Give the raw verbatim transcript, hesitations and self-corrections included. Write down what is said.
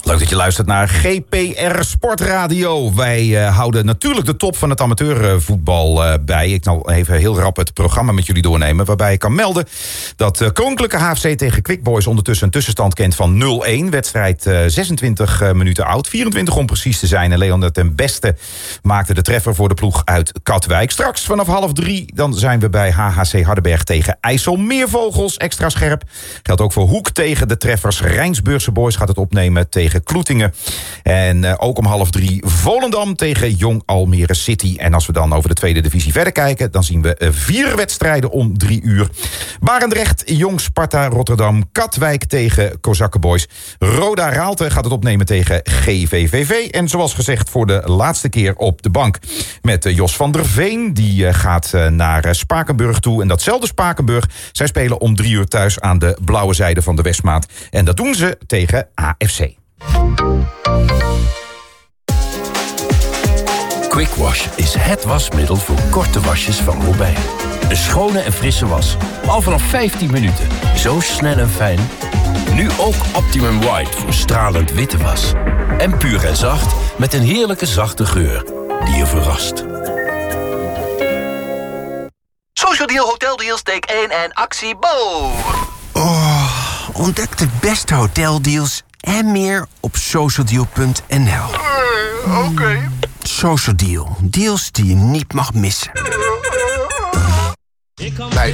Leuk dat je luistert naar G P R Sportradio. Wij uh, houden natuurlijk de top van het amateurvoetbal uh, bij. Ik zal even heel rap het programma met jullie doornemen. Waarbij ik kan melden dat uh, Koninklijke H F C tegen Quick Boys ondertussen een tussenstand kent van nul-een. Wedstrijd uh, zesentwintig uh, minuten oud. vierentwintig om precies te zijn. En Leon ten Beste maakte de treffer voor de ploeg uit Katwijk. Straks vanaf half drie dan zijn we bij H H C Hardenberg tegen IJsselmeervogels. Extra scherp. Geldt ook voor Hoek tegen de treffers. Rijnsburgse Boys gaat het opnemen tegen Kloetingen. En uh, ook om half drie Volendam tegen Jong Almere City. En als we dan over de tweede divisie verder kijken, dan zien we uh, vier wedstrijden om drie uur. Barendrecht, Jong Sparta Rotterdam, Katwijk tegen Kozakkenboys. Roda Raalte gaat het opnemen tegen G V V V. En zoals gezegd voor de laatste keer op de bank met uh, Jos van der Veen. Die uh, gaat uh, naar uh, Spakenburg toe. En datzelfde Spakenburg, zij spelen om drie uur thuis aan de blauwe zijde van de Westmaat. En dat doen ze tegen A F C. Quick Wash is het wasmiddel voor korte wasjes van Robijn. Een schone en frisse was. Al vanaf vijftien minuten. Zo snel en fijn. Nu ook Optimum White voor stralend witte was. En puur en zacht met een heerlijke zachte geur die je verrast. Social Deal Hotel Deals, take één en actie Bo. Oh, ontdek de beste hoteldeals en meer op socialdeal punt n l. Uh, Oké. Okay. Social Deal. Deals die je niet mag missen. Bij